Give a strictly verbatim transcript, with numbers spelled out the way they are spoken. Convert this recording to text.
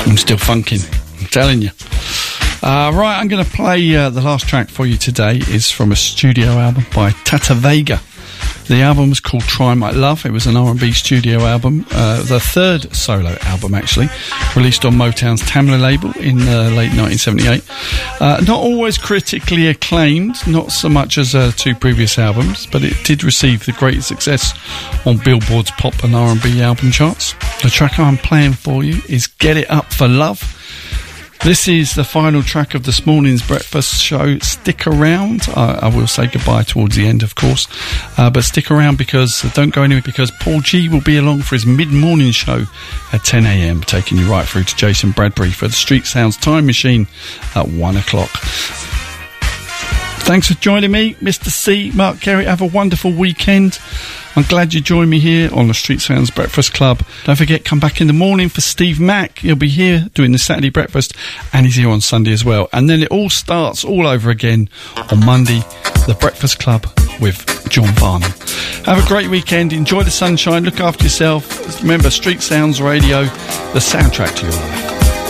I'm still funking, I'm telling you. Uh, right, I'm going to play uh, the last track for you today. Is from a studio album by Tata Vega. The album was called Try My Love. It was an R and B studio album, uh, the third solo album actually, released on Motown's Tamla label in uh, late nineteen seventy-eight. Uh, not always critically acclaimed, not so much as uh, two previous albums, but it did receive the great success on Billboard's pop and R and B album charts. The track I'm playing for you is Get It Up for Love. This is the final track of this morning's breakfast show. Stick around. I, I will say goodbye towards the end, of course. Uh, but stick around because, uh, don't go anywhere, because Paul G will be along for his mid-morning show at ten a.m, taking you right through to Jason Bradbury for the Street Sounds Time Machine at one o'clock. Thanks for joining me, Mister C, Mark Carey. Have a wonderful weekend. I'm glad you joined me here on the Street Sounds Breakfast Club. Don't forget, come back in the morning for Steve Mack. He'll be here doing the Saturday breakfast, and he's here on Sunday as well. And then it all starts all over again on Monday, the Breakfast Club with John Farnham. Have a great weekend. Enjoy the sunshine. Look after yourself. Remember, Street Sounds Radio, the soundtrack to your life.